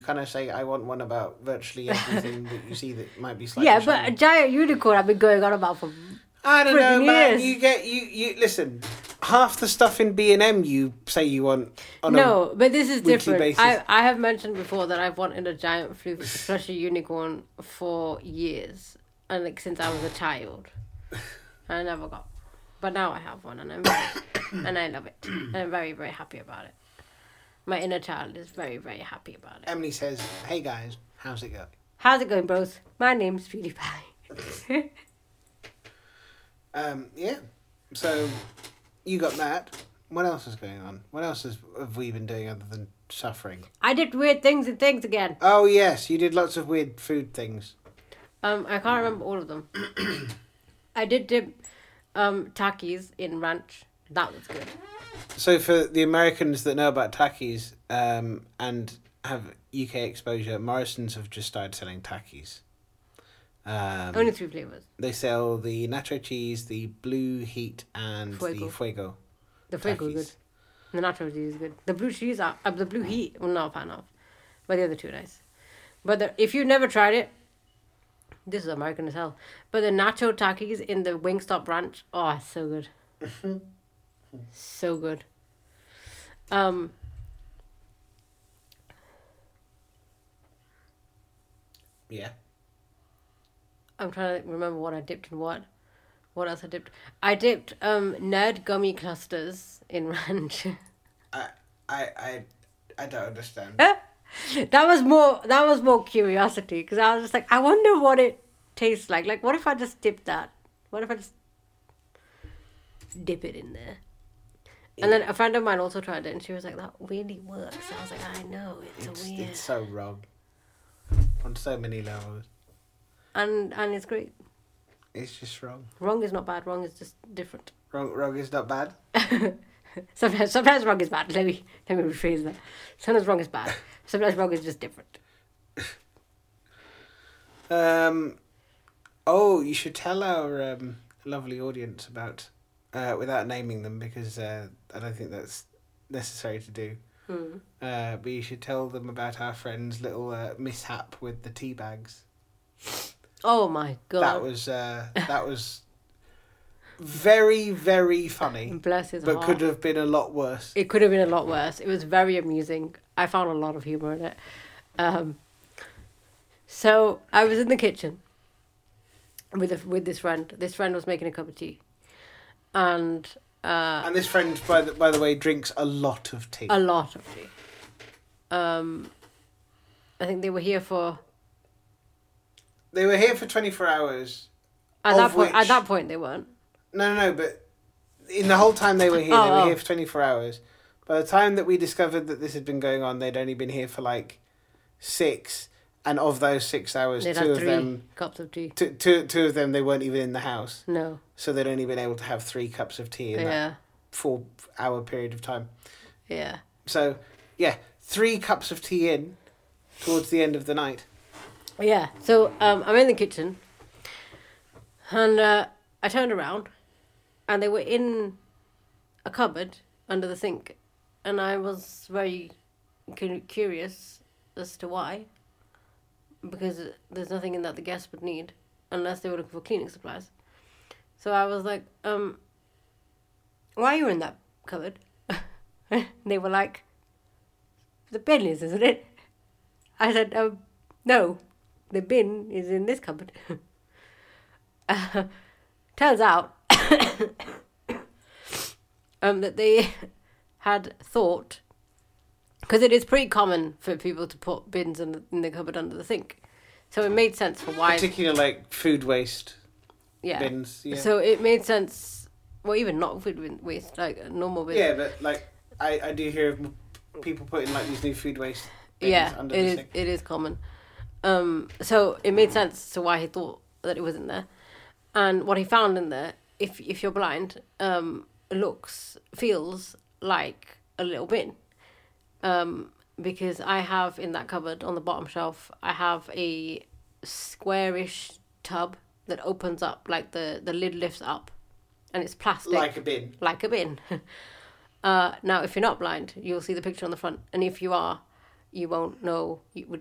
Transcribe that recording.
kind of say, I want one about virtually everything that you see that might be slightly Yeah, shiny. but a giant unicorn I've been going on about for I don't know, friggin' man. years. You listen. Half the stuff in B&M you say you want on No, but this is weekly different. basis. I have mentioned before that I've wanted a giant fleshy unicorn for years, and like since I was a child, I never got. But now I have one, and and I love it. And I'm very, very happy about it. My inner child is very, very happy about it. Emily says, "Hey guys, how's it going?" How's it going, bros? My name's PewDiePie. Yeah. So, you got that. What else is going on? What else have we been doing other than suffering? I did weird things and things again. Oh yes, you did lots of weird food things. I can't remember all of them. I did dip Takis in ranch. That was good. So for the Americans that know about Takis and have UK exposure, Morrison's have just started selling Takis. Only 3 flavors. They sell the nacho cheese, the blue heat, and Fuego. the fuego. The fuego is good. The nacho cheese is good. The blue cheese, the blue heat, I'm not a fan of. But the other two are nice. But if you've never tried it, this is American as hell. But the nacho Takis in the Wingstop ranch, oh, it's so good. So good. Yeah. I'm trying to remember what I dipped in what. What else I dipped? I dipped Nerd gummy clusters in ranch. I don't understand. That was more curiosity because I was just like, I wonder what it tastes like. Like, what if I just dip that? What if I just dip it in there? And then a friend of mine also tried it, and she was like, "That really works." I was like, "I know, It's so wrong on so many levels, and it's great. it's just wrong. Wrong is not bad. Wrong is just different. Wrong is not bad. Sometimes wrong is bad. Let me rephrase that. Sometimes wrong is bad. Sometimes wrong is just different. Oh, you should tell our lovely audience about, without naming them, because I don't think that's necessary to do. But you should tell them about our friend's little mishap with the tea bags. Oh my god! That was very, very funny. Bless his but heart. could have been a lot worse. It could have been a lot worse. It was very amusing. I found a lot of humor in it. So I was in the kitchen with this friend. This friend was making a cup of tea, and this friend, by the way, drinks a lot of tea. a lot of tea. I think they were here for. They were here for 24 hours. At that point, they weren't. No, but in the whole time they were here, they were here for 24 hours. By the time that we discovered that this had been going on, they'd only been here for like 6, and of those 6 hours, They'd two had of 3 them, cups of tea. two of them, they weren't even in the house. No. So they'd only been able to have 3 cups of tea in that 4-hour period of time. Yeah. So, yeah, 3 cups of tea in towards the end of the night. Yeah. So I'm in the kitchen, and I turned around, and they were in a cupboard under the sink, and I was very curious as to why, because there's nothing in that the guests would need unless they were looking for cleaning supplies. So I was like, why are you in that cupboard? They were like, the bin is, isn't it? I said, no, the bin is in this cupboard. Turns out that they had thought, because it is pretty common for people to put bins in the cupboard under the sink, so it made sense for why. Particularly like food waste bins. Yeah. So it made sense. Well, even not food waste, like normal bins. Yeah, but like I do hear of people putting like these new food waste bins under the sink. It is common. So it made sense to why he thought that it wasn't there, and what he found in there, if you're blind, feels like a little bin. Because I have in that cupboard on the bottom shelf, I have a squarish tub that opens up, like the lid lifts up, and it's plastic. Like a bin. Like a bin. Now, if you're not blind, you'll see the picture on the front, and if you are, you won't know.